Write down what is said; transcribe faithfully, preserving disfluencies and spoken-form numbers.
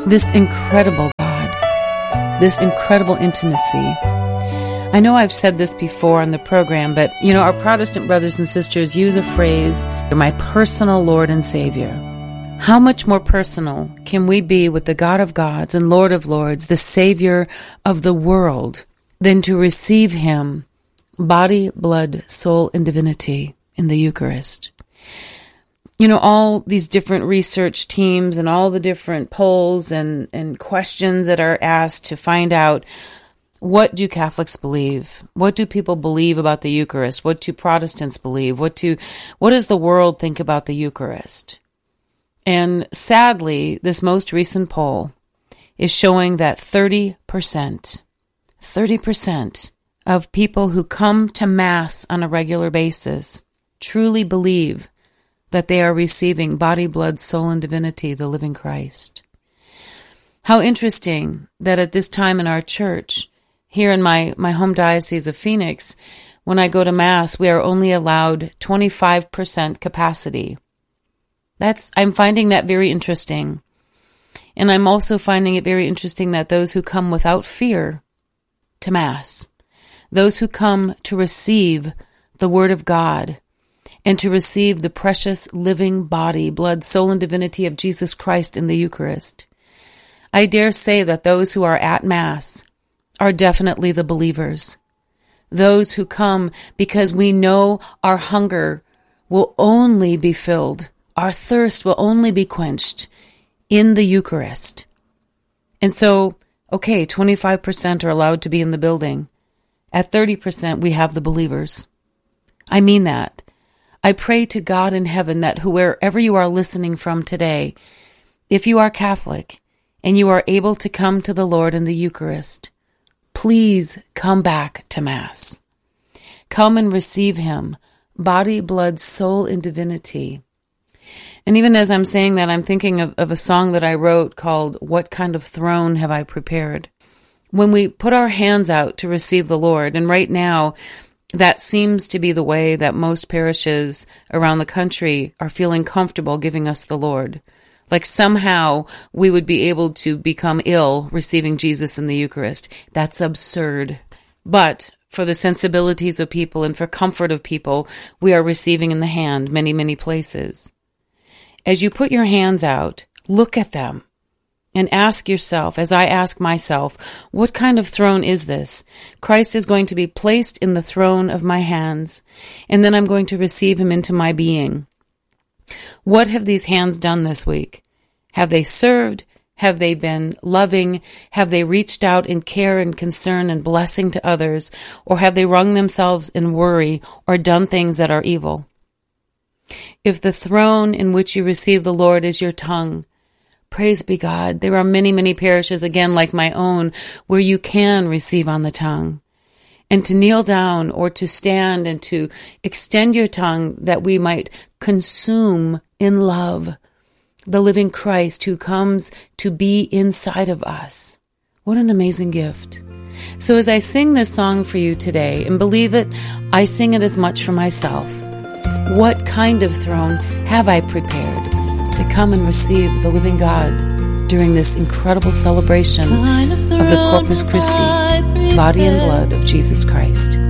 this incredible God, this incredible intimacy. I know I've said this before on the program, but, you know, our Protestant brothers and sisters use a phrase, my personal Lord and Savior. How much more personal can we be with the God of gods and Lord of lords, the Savior of the world, than to receive Him, body, blood, soul, and divinity in the Eucharist? You know, all these different research teams and all the different polls and, and questions that are asked to find out, what do Catholics believe? What do people believe about the Eucharist? What do Protestants believe? What do what does the world think about the Eucharist? And sadly, this most recent poll is showing that thirty percent, thirty percent of people who come to Mass on a regular basis truly believe that they are receiving body, blood, soul, and divinity, the living Christ. How interesting that at this time in our church, here in my, my home diocese of Phoenix, when I go to Mass, we are only allowed twenty-five percent capacity. That's I'm finding that very interesting. And I'm also finding it very interesting that those who come without fear to Mass, those who come to receive the Word of God and to receive the precious living body, blood, soul, and divinity of Jesus Christ in the Eucharist, I dare say that those who are at Mass are definitely the believers. Those who come because we know our hunger will only be filled, our thirst will only be quenched in the Eucharist. And so, okay, twenty-five percent are allowed to be in the building. At thirty percent, we have the believers. I mean that. I pray to God in heaven that whoever you are listening from today, if you are Catholic and you are able to come to the Lord in the Eucharist, please come back to Mass. Come and receive Him, body, blood, soul, and divinity. And even as I'm saying that, I'm thinking of, of a song that I wrote called, What Kind of Throne Have I Prepared? When we put our hands out to receive the Lord, and right now, that seems to be the way that most parishes around the country are feeling comfortable giving us the Lord. Like somehow we would be able to become ill receiving Jesus in the Eucharist. That's absurd. But for the sensibilities of people and for comfort of people, we are receiving in the hand many, many places. As you put your hands out, look at them and ask yourself, as I ask myself, what kind of throne is this? Christ is going to be placed in the throne of my hands, and then I'm going to receive Him into my being. What have these hands done this week? Have they served? Have they been loving? Have they reached out in care and concern and blessing to others? Or have they wrung themselves in worry or done things that are evil? If the throne in which you receive the Lord is your tongue, praise be God, there are many, many parishes, again, like my own, where you can receive on the tongue. And to kneel down or to stand and to extend your tongue that we might consume in love the living Christ who comes to be inside of us. What an amazing gift. So as I sing this song for you today, and believe it, I sing it as much for myself. What kind of throne have I prepared to come and receive the living God during this incredible celebration of the Corpus Christi, body and blood of Jesus Christ?